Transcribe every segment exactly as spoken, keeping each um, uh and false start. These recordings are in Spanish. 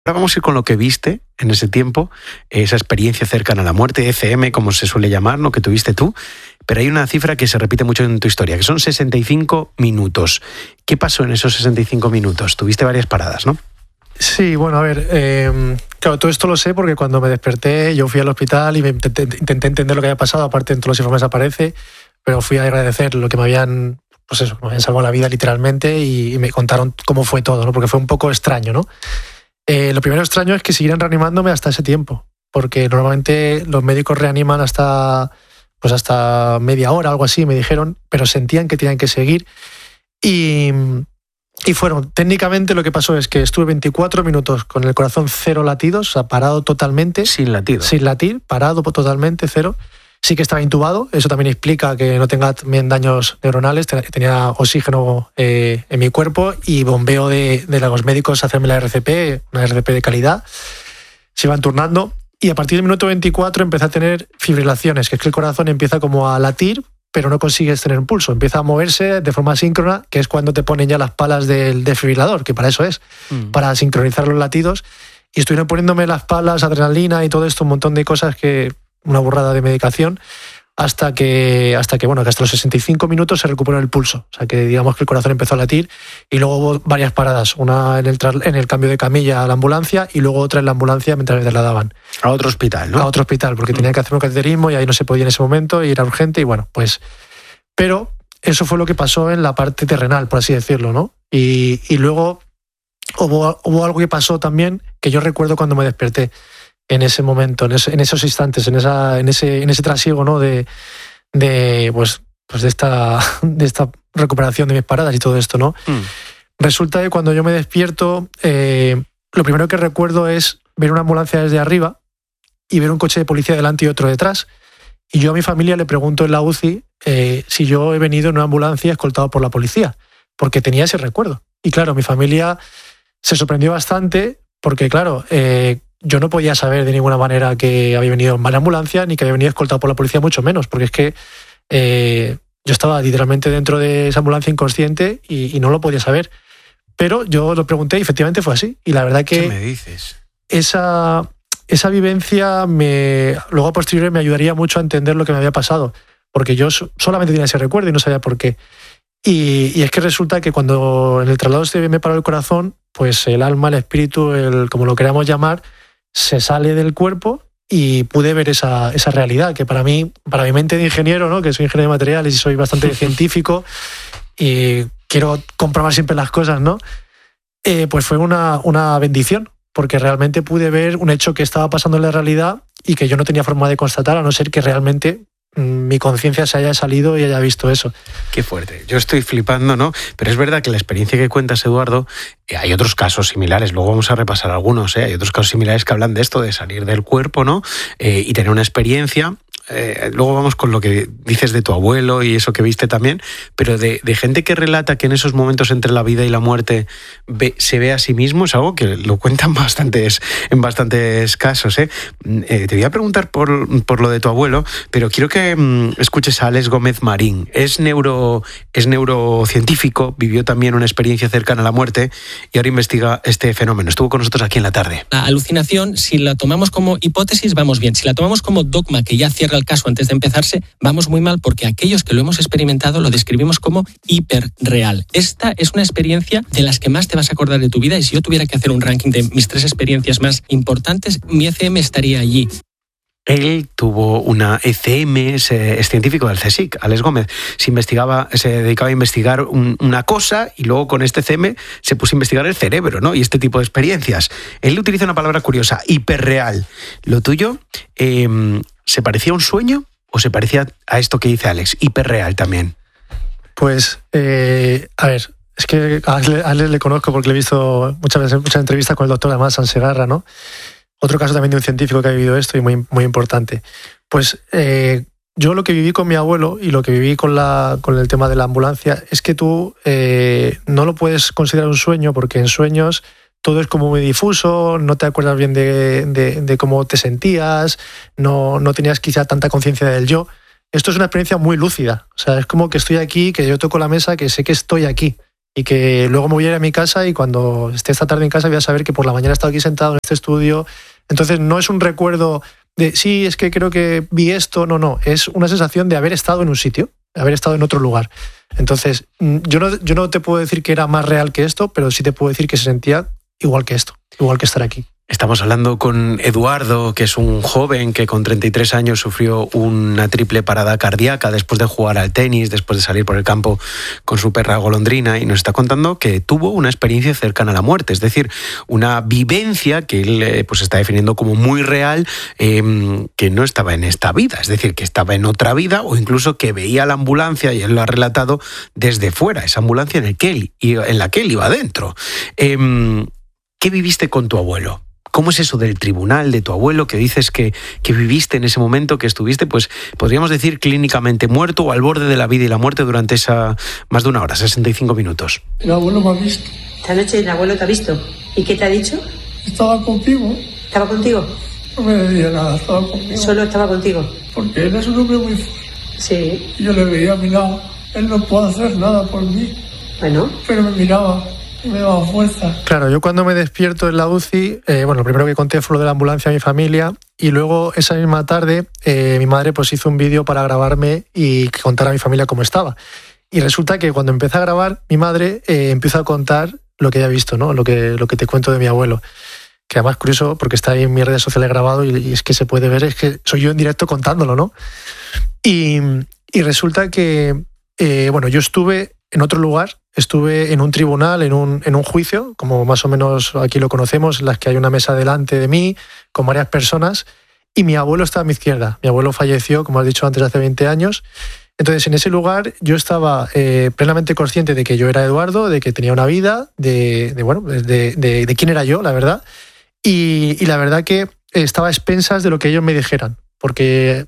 Ahora vamos a ir con lo que viste en ese tiempo, esa experiencia cercana a la muerte, E C M, como se suele llamar, ¿no?, que tuviste tú. Pero hay una cifra que se repite mucho en tu historia, que son sesenta y cinco minutos. ¿Qué pasó en esos sesenta y cinco minutos? Tuviste varias paradas, ¿no? Sí, bueno, a ver, eh, claro, todo esto lo sé porque cuando me desperté yo fui al hospital y me intenté, intenté entender lo que había pasado, aparte en todos los informes aparece, pero fui a agradecer lo que me habían, pues eso, me habían salvado la vida literalmente y, y me contaron cómo fue todo, ¿no? Porque fue un poco extraño, ¿no? Eh, lo primero extraño es que siguieran reanimándome hasta ese tiempo, porque normalmente los médicos reaniman hasta, pues hasta media hora, algo así, me dijeron, pero sentían que tenían que seguir y... Y fueron, técnicamente lo que pasó es que estuve veinticuatro minutos con el corazón cero latidos, o sea, parado totalmente. Sin latir. Sin latir, parado totalmente, cero. Sí que estaba intubado, eso también explica que no tenga también daños neuronales, tenía oxígeno eh, en mi cuerpo y bombeo de, de los médicos a hacerme la R C P, una R C P de calidad. Se iban turnando y a partir del minuto veinticuatro empecé a tener fibrilaciones, que es que el corazón empieza como a latir, pero no consigues tener un pulso. Empieza a moverse de forma síncrona, que es cuando te ponen ya las palas del desfibrilador, que para eso es, mm. para sincronizar los latidos. Y estuvieron poniéndome las palas, adrenalina y todo esto, un montón de cosas, que una burrada de medicación, hasta que, hasta que, bueno, que hasta los sesenta y cinco minutos se recuperó el pulso. O sea, que digamos que el corazón empezó a latir y luego hubo varias paradas. Una en el, en el cambio de camilla a la ambulancia y luego otra en la ambulancia mientras me trasladaban. A otro hospital, ¿no? A otro hospital, porque mm. tenían que hacer un cateterismo y ahí no se podía en ese momento y era urgente y bueno, pues... Pero eso fue lo que pasó en la parte terrenal, por así decirlo, ¿no? Y, y luego hubo, hubo algo que pasó también que yo recuerdo cuando me desperté en ese momento, en, ese, en esos instantes, en, esa, en, ese, en ese trasiego, ¿no? De, de, pues, pues de, esta, de esta recuperación de mis paradas y todo esto, ¿no? Mm. Resulta que cuando yo me despierto, eh, lo primero que recuerdo es ver una ambulancia desde arriba y ver un coche de policía delante y otro detrás. Y yo a mi familia le pregunto en la U C I eh, si yo he venido en una ambulancia escoltado por la policía, porque tenía ese recuerdo. Y claro, mi familia se sorprendió bastante porque, claro, eh, yo no podía saber de ninguna manera que había venido en mala ambulancia ni que había venido escoltado por la policía, mucho menos, porque es que eh, yo estaba literalmente dentro de esa ambulancia inconsciente y, y no lo podía saber. Pero yo lo pregunté y efectivamente fue así. Y la verdad que... ¿Qué me dices? Esa... Esa vivencia me, luego a posteriori me ayudaría mucho a entender lo que me había pasado, porque yo solamente tenía ese recuerdo y no sabía por qué. Y, y es que resulta que cuando en el traslado se me paró el corazón, pues el alma, el espíritu, el, como lo queramos llamar, se sale del cuerpo y pude ver esa, esa realidad, que para mí, para mi mente de ingeniero, ¿no?, que soy ingeniero de materiales y soy bastante científico y quiero comprobar siempre las cosas, ¿no? Eh, pues fue una, una bendición, porque realmente pude ver un hecho que estaba pasando en la realidad y que yo no tenía forma de constatar, a no ser que realmente mmm, mi conciencia se haya salido y haya visto eso. Qué fuerte. Yo estoy flipando, ¿no? Pero es verdad que la experiencia que cuentas, Eduardo, eh, hay otros casos similares, luego vamos a repasar algunos, ¿eh? Hay otros casos similares que hablan de esto, de salir del cuerpo, ¿no? Eh, y tener una experiencia... Eh, luego vamos con lo que dices de tu abuelo y eso que viste también, pero de, de gente que relata que en esos momentos entre la vida y la muerte ve, se ve a sí mismo, es algo que lo cuentan bastantes, en bastantes casos, ¿eh? Eh, te voy a preguntar por, por lo de tu abuelo, pero quiero que mm, escuches a Alex Gómez Marín. Es, neuro, es neurocientífico, vivió también una experiencia cercana a la muerte y ahora investiga este fenómeno. Estuvo con nosotros aquí en la tarde. La alucinación, si la tomamos como hipótesis, vamos bien. Si la tomamos como dogma que ya cierra el caso antes de empezarse, vamos muy mal, porque aquellos que lo hemos experimentado lo describimos como hiperreal. Esta es una experiencia de las que más te vas a acordar de tu vida, y si yo tuviera que hacer un ranking de mis tres experiencias más importantes, mi E C M estaría allí. Él tuvo una E C M, es, es científico del CSIC, Alex Gómez. Se investigaba, se dedicaba a investigar un, una cosa y luego con este E C M se puso a investigar el cerebro, ¿no? Y este tipo de experiencias. Él utiliza una palabra curiosa, hiperreal. ¿Lo tuyo eh, se parecía a un sueño o se parecía a esto que dice Alex, hiperreal también? Pues, eh, a ver, es que a Alex, a Alex le conozco porque le he visto muchas veces muchas entrevistas con el doctor además Sansegarra, ¿no? Otro caso también de un científico que ha vivido esto y muy, muy importante. Pues eh, yo lo que viví con mi abuelo y lo que viví con, la, con el tema de la ambulancia es que tú eh, no lo puedes considerar un sueño, porque en sueños todo es como muy difuso, no te acuerdas bien de, de, de cómo te sentías, no, no tenías quizá tanta conciencia del yo. Esto es una experiencia muy lúcida. O sea, es como que estoy aquí, que yo toco la mesa, que sé que estoy aquí. y que luego me voy a ir a mi casa y cuando esté esta tarde en casa voy a saber que por la mañana he estado aquí sentado en este estudio. Entonces no es un recuerdo de, sí, es que creo que vi esto, no, no, es una sensación de haber estado en un sitio, de haber estado en otro lugar. Entonces, yo no, yo no te puedo decir que era más real que esto, pero sí te puedo decir que se sentía igual que esto, igual que estar aquí. Estamos hablando con Eduardo, que es un joven que con treinta y tres años sufrió una triple parada cardíaca después de jugar al tenis, después de salir por el campo con su perra golondrina, y nos está contando que tuvo una experiencia cercana a la muerte, es decir, una vivencia que él pues está definiendo como muy real, eh, que no estaba en esta vida, es decir, que estaba en otra vida, o incluso que veía la ambulancia, y él lo ha relatado desde fuera, esa ambulancia en, el que él, en la que él iba adentro. Eh, ¿Qué viviste con tu abuelo? ¿Cómo es eso del tribunal, de tu abuelo, que dices que, que viviste en ese momento, que estuviste, pues podríamos decir, clínicamente muerto o al borde de la vida y la muerte durante esa más de una hora, sesenta y cinco minutos? El abuelo me ha visto. Esta noche el abuelo te ha visto. ¿Y qué te ha dicho? Estaba contigo. ¿Estaba contigo? No me decía nada, estaba conmigo. Solo estaba contigo. Porque él es un hombre muy fuerte. Sí. Yo le veía a mi lado. Él no puede hacer nada por mí. Bueno. Pero me miraba. Me daba fuerza. Claro, yo cuando me despierto en la U C I, eh, bueno, lo primero que conté fue lo de la ambulancia a mi familia, y luego esa misma tarde eh, mi madre pues hizo un vídeo para grabarme y contar a mi familia cómo estaba. Y resulta que cuando empecé a grabar, mi madre eh, empieza a contar lo que había visto, ¿no? Lo que, lo que te cuento de mi abuelo. Que además es curioso porque está ahí en mis redes sociales grabado y, y es que se puede ver, es que soy yo en directo contándolo, ¿no? Y, y resulta que, eh, bueno, yo estuve en otro lugar, estuve en un tribunal, en un, en un juicio, como más o menos aquí lo conocemos, en las que hay una mesa delante de mí, con varias personas, y mi abuelo estaba a mi izquierda. Mi abuelo falleció, como has dicho antes, hace veinte años. Entonces, en ese lugar yo estaba eh, plenamente consciente de que yo era Eduardo, de que tenía una vida, de, de bueno, de, de, de quién era yo, la verdad. Y, y la verdad que estaba a expensas de lo que ellos me dijeran, porque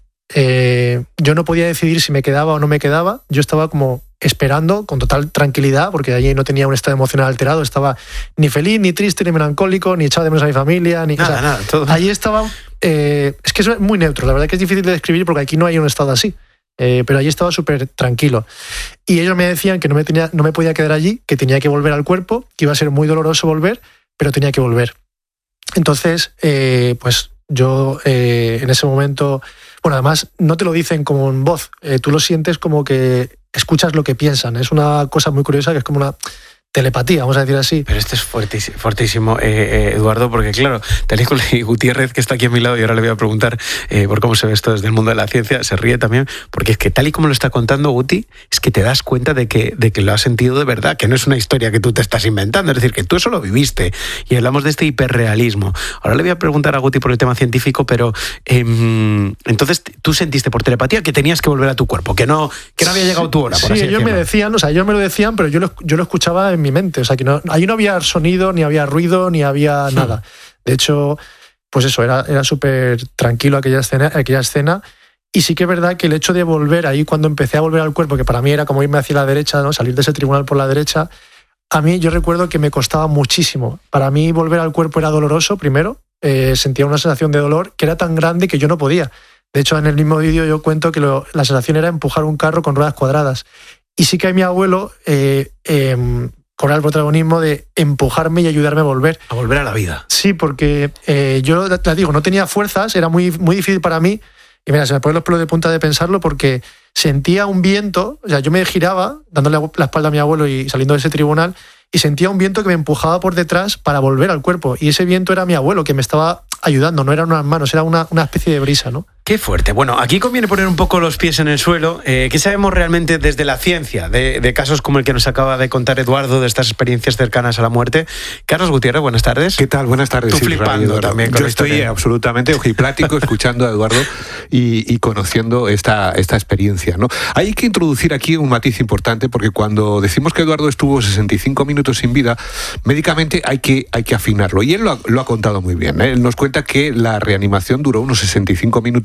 eh, yo no podía decidir si me quedaba o no me quedaba. Yo estaba como esperando con total tranquilidad, porque allí no tenía un estado emocional alterado, estaba ni feliz, ni triste, ni melancólico, ni echado de menos a mi familia, ni nada, o sea, nada, todo. Allí estaba, eh, es que es muy neutro, la verdad que es difícil de describir porque aquí no hay un estado así, eh, pero allí estaba súper tranquilo. Y ellos me decían que no me, tenía, no me podía quedar allí, que tenía que volver al cuerpo, que iba a ser muy doloroso volver, pero tenía que volver. Entonces, eh, pues yo eh, en ese momento, bueno, además no te lo dicen como en voz, eh, tú lo sientes como que escuchas lo que piensan. Es una cosa muy curiosa que es como una telepatía, vamos a decir así. Pero esto es fuertísimo, fuertísimo eh, eh, Eduardo, porque claro, Telícula y Gutiérrez, que está aquí a mi lado, y ahora le voy a preguntar eh, por cómo se ve esto desde el mundo de la ciencia, se ríe también, porque es que tal y como lo está contando Guti, es que te das cuenta de que, de que lo has sentido de verdad, que no es una historia que tú te estás inventando, es decir, que tú eso lo viviste, y hablamos de este hiperrealismo. Ahora le voy a preguntar a Guti por el tema científico, pero eh, entonces tú sentiste por telepatía que tenías que volver a tu cuerpo, que no, que no había llegado tu hora, por sí, así ellos decirlo. me decían, o sea, ellos me lo decían, pero yo lo, yo lo escuchaba en mi mente, o sea, que no, ahí no había sonido, ni había ruido, ni había Hmm. nada. De hecho, pues eso, era, era súper tranquilo aquella escena, aquella escena, y sí que es verdad que el hecho de volver ahí, cuando empecé a volver al cuerpo, que para mí era como irme hacia la derecha, ¿no? Salir de ese tribunal por la derecha, a mí yo recuerdo que me costaba muchísimo. Para mí volver al cuerpo era doloroso, primero, eh, sentía una sensación de dolor que era tan grande que yo no podía. De hecho, en el mismo vídeo yo cuento que lo, la sensación era empujar un carro con ruedas cuadradas. Y sí que a mi abuelo eh, eh, cobra el protagonismo de empujarme y ayudarme a volver. A volver a la vida. Sí, porque eh, yo te digo, no tenía fuerzas, era muy, muy difícil para mí. Y mira, se me ponen los pelos de punta de pensarlo porque sentía un viento, o sea, yo me giraba dándole la espalda a mi abuelo y saliendo de ese tribunal, y sentía un viento que me empujaba por detrás para volver al cuerpo. Y ese viento era mi abuelo, que me estaba ayudando, no eran unas manos, era una, una especie de brisa, ¿no? Qué fuerte. Bueno, aquí conviene poner un poco los pies en el suelo. Eh, ¿Qué sabemos realmente desde la ciencia de, de casos como el que nos acaba de contar Eduardo, de estas experiencias cercanas a la muerte? Carlos Gutiérrez, buenas tardes. ¿Qué tal? Buenas tardes. Tú sí, flipando también con Yo esto estoy que... absolutamente ojiplático escuchando a Eduardo y, y conociendo esta, esta experiencia, ¿no? Hay que introducir aquí un matiz importante, porque cuando decimos que Eduardo estuvo sesenta y cinco minutos sin vida, médicamente hay que, hay que afinarlo. Y él lo ha, lo ha contado muy bien, ¿eh? Él nos cuenta que la reanimación duró unos sesenta y cinco minutos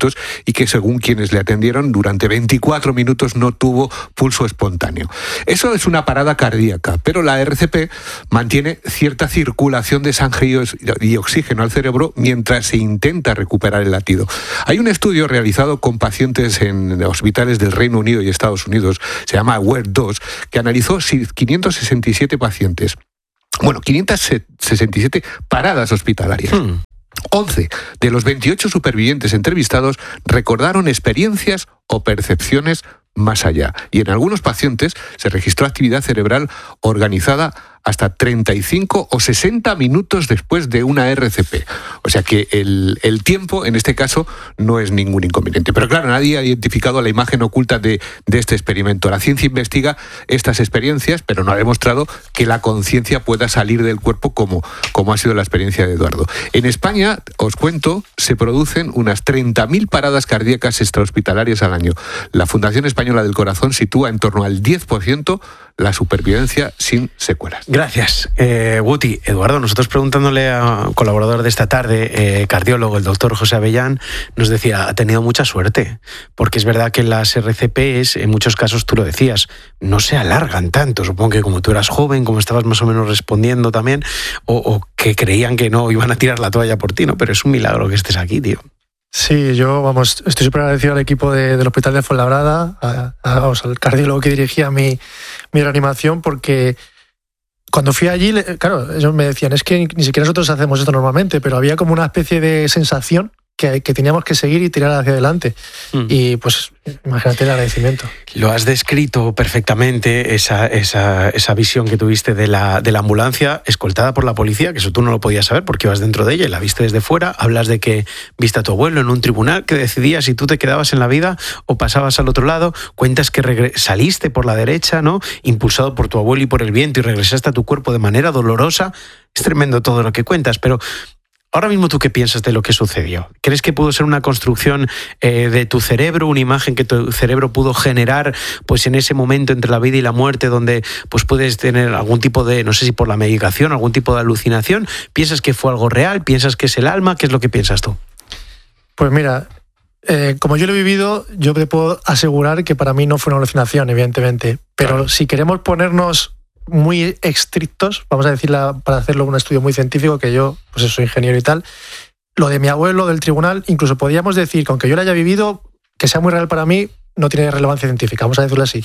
minutos y que según quienes le atendieron durante veinticuatro minutos no tuvo pulso espontáneo. Eso es una parada cardíaca, pero la R C P mantiene cierta circulación de sangre y oxígeno al cerebro mientras se intenta recuperar el latido. Hay un estudio realizado con pacientes en hospitales del Reino Unido y Estados Unidos, se llama AWARE dos, que analizó quinientos sesenta y siete pacientes. Bueno, quinientas sesenta y siete paradas hospitalarias. Hmm. once de los veintiocho supervivientes entrevistados recordaron experiencias o percepciones más allá. Y en algunos pacientes se registró actividad cerebral organizada hasta treinta y cinco o sesenta minutos después de una R C P. O sea que el, el tiempo, en este caso, no es ningún inconveniente. Pero claro, nadie ha identificado la imagen oculta de, de este experimento. La ciencia investiga estas experiencias, pero no ha demostrado que la conciencia pueda salir del cuerpo como, como ha sido la experiencia de Eduardo. En España, os cuento, se producen unas treinta mil paradas cardíacas extrahospitalarias al año. La Fundación Española del Corazón sitúa en torno al diez por ciento la supervivencia sin secuelas. Gracias, eh, Guti. Eduardo, nosotros preguntándole a un colaborador de esta tarde, eh, cardiólogo, el doctor José Avellán, nos decía, ha tenido mucha suerte, porque es verdad que las R C Pes, en muchos casos, tú lo decías, no se alargan tanto. Supongo que como tú eras joven, como estabas más o menos respondiendo también, o, o que creían que no iban a tirar la toalla por ti, ¿no? Pero es un milagro que estés aquí, tío. Sí, yo, vamos, estoy súper agradecido al equipo de, del Hospital de Fuenlabrada, a, a, vamos, al cardiólogo que dirigía mi, mi reanimación, porque cuando fui allí, claro, ellos me decían, es que ni siquiera nosotros hacemos esto normalmente, pero había como una especie de sensación que, que teníamos que seguir y tirar hacia adelante. Mm. Y pues, imagínate el agradecimiento. Lo has descrito perfectamente, esa, esa, esa visión que tuviste de la, de la ambulancia escoltada por la policía, que eso tú no lo podías saber porque ibas dentro de ella y la viste desde fuera. Hablas de que viste a tu abuelo en un tribunal que decidía si tú te quedabas en la vida o pasabas al otro lado. Cuentas que regre- saliste por la derecha, ¿no? Impulsado por tu abuelo y por el viento, y regresaste a tu cuerpo de manera dolorosa. Es tremendo todo lo que cuentas, pero ahora mismo, ¿tú qué piensas de lo que sucedió? ¿Crees que pudo ser una construcción eh, de tu cerebro, una imagen que tu cerebro pudo generar pues en ese momento entre la vida y la muerte, donde pues puedes tener algún tipo de, no sé si por la medicación, algún tipo de alucinación? ¿Piensas que fue algo real? ¿Piensas que es el alma? ¿Qué es lo que piensas tú? Pues mira, eh, como yo lo he vivido, yo te puedo asegurar que para mí no fue una alucinación, evidentemente. Pero claro, si queremos ponernos muy estrictos, vamos a decirla, para hacerlo un estudio muy científico, que yo pues soy ingeniero y tal, lo de mi abuelo del tribunal, incluso podríamos decir que aunque yo lo haya vivido, que sea muy real para mí, no tiene relevancia científica, vamos a decirlo así.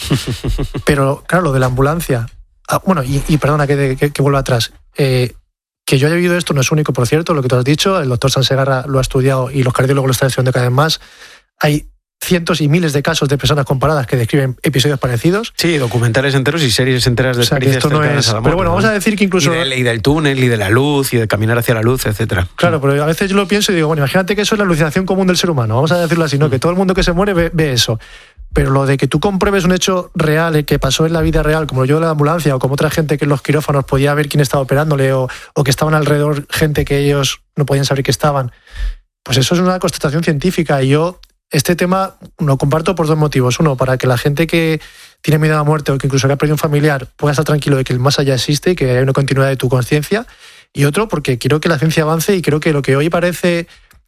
Pero claro, lo de la ambulancia, ah, bueno, y, y perdona que, que, que vuelva atrás, eh, que yo haya vivido esto no es único, por cierto, lo que tú has dicho, el doctor Sansegarra lo ha estudiado y los cardiólogos lo están estudiando cada vez más. Hay cientos y miles de casos de personas comparadas que describen episodios parecidos. Sí, documentales enteros y series enteras de o sea, experiencias esto no es, a la muerte, pero bueno, vamos ¿no? a decir que incluso... Y, del, y del túnel, y de la luz, y de caminar hacia la luz, etcétera. Claro, pero a veces yo lo pienso y digo, bueno, imagínate que eso es la alucinación común del ser humano, vamos a decirlo así, ¿no? Mm. Que todo el mundo que se muere ve, ve eso. Pero lo de que tú compruebes un hecho real, que pasó en la vida real, como yo de la ambulancia, o como otra gente que en los quirófanos podía ver quién estaba operándole, o, o que estaban alrededor gente que ellos no podían saber que estaban, pues eso es una constatación científica. Y yo este tema lo comparto por dos motivos. Uno, para que la gente que tiene miedo a la muerte o que incluso que ha perdido un familiar pueda estar tranquilo de que el más allá existe y que hay una continuidad de tu conciencia. Y otro, porque quiero que la ciencia avance y creo que lo que hoy parece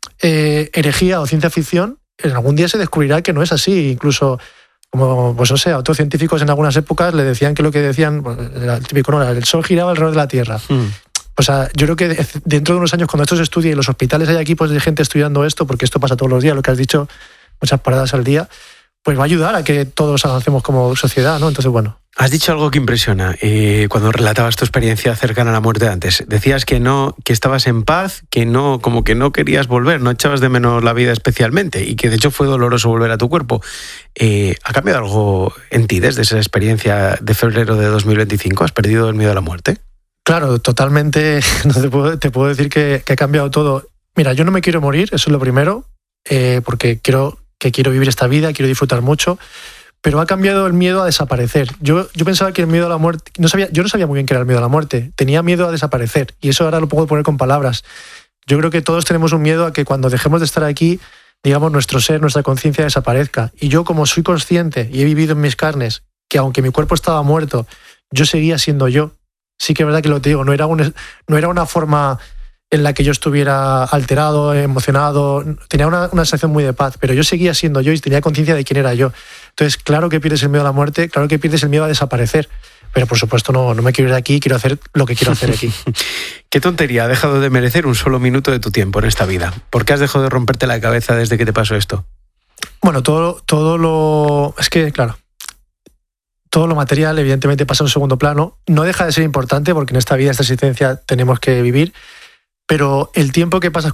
eh, herejía o ciencia ficción, en algún día se descubrirá que no es así. Incluso, como, pues no sé, a otros científicos en algunas épocas le decían que lo que decían, era el típico, no, el sol giraba alrededor de la Tierra. Mm. O sea, yo creo que dentro de unos años, cuando esto se estudie y en los hospitales hay equipos de gente estudiando esto, porque esto pasa todos los días, lo que has dicho, muchas paradas al día, pues va a ayudar a que todos avancemos como sociedad, ¿no? Entonces, bueno. Has dicho algo que impresiona eh, cuando relatabas tu experiencia cercana a la muerte antes. Decías que no, que estabas en paz, que no, como que no querías volver, no echabas de menos la vida especialmente y que de hecho fue doloroso volver a tu cuerpo. Eh, ¿Ha cambiado algo en ti desde esa experiencia de febrero de dos mil veinticinco? ¿Has perdido el miedo a la muerte? Claro, totalmente. No te puedo, te puedo decir que, que ha cambiado todo. Mira, yo no me quiero morir, eso es lo primero, eh, porque quiero que quiero vivir esta vida, quiero disfrutar mucho, pero ha cambiado el miedo a desaparecer. Yo, yo pensaba que el miedo a la muerte... No sabía, yo no sabía muy bien qué era el miedo a la muerte, tenía miedo a desaparecer, y eso ahora lo puedo poner con palabras. Yo creo que todos tenemos un miedo a que cuando dejemos de estar aquí, digamos, nuestro ser, nuestra conciencia desaparezca. Y yo, como soy consciente y he vivido en mis carnes que aunque mi cuerpo estaba muerto, yo seguía siendo yo. Sí que es verdad que lo te digo, no era, un, no era una forma en la que yo estuviera alterado, emocionado. Tenía una, una sensación muy de paz, pero yo seguía siendo yo y tenía conciencia de quién era yo. Entonces, claro que pierdes el miedo a la muerte, claro que pierdes el miedo a desaparecer. Pero por supuesto no, no me quiero ir de aquí, quiero hacer lo que quiero hacer aquí. ¿Qué tontería ha dejado de merecer un solo minuto de tu tiempo en esta vida? ¿Por qué has dejado de romperte la cabeza desde que te pasó esto? Bueno, todo, todo lo... Es que, claro, todo lo material evidentemente pasa en un segundo plano. No deja de ser importante porque en esta vida, esta existencia, tenemos que vivir. Pero el tiempo que pasas